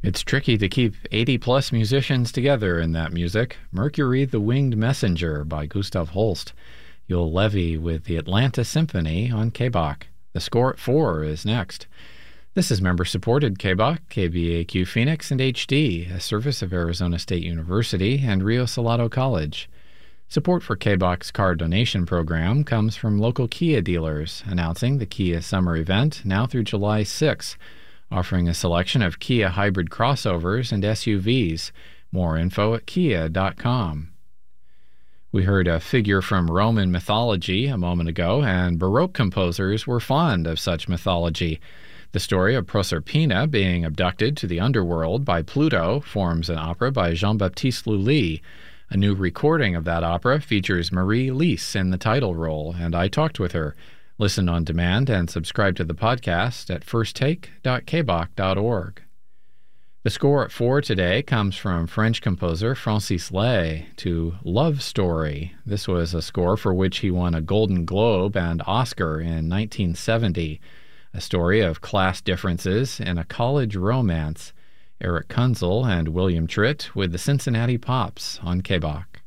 It's tricky to keep 80-plus musicians together in that music. Mercury the Winged Messenger by Gustav Holst. You'll levy with the Atlanta Symphony on KBOC. The Score at 4 is next. This is member-supported KBOC, KBAQ Phoenix, and HD, a service of Arizona State University and Rio Salado College. Support for KBOC's car donation program comes from local Kia dealers, announcing the Kia Summer Event now through July 6, offering a selection of Kia hybrid crossovers and SUVs. More info at kia.com. We heard a figure from Roman mythology a moment ago, and Baroque composers were fond of such mythology. The story of Proserpina being abducted to the underworld by Pluto forms an opera by Jean-Baptiste Lully. A new recording of that opera features Marie Lise in the title role, and I talked with her. Listen on demand and subscribe to the podcast at firsttake.kboc.org. The Score at 4 today comes from French composer Francis Lay to Love Story. This was a score for which he won a Golden Globe and Oscar in 1970. A story of class differences in a college romance. Eric Kunzel and William Tritt with the Cincinnati Pops on KBOC.